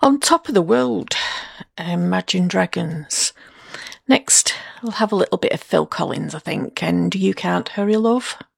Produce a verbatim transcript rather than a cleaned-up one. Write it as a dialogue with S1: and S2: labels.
S1: On Top of the World, Imagine Dragons. Next, I'll have a little bit of Phil Collins, I think, and You Can't Hurry Love.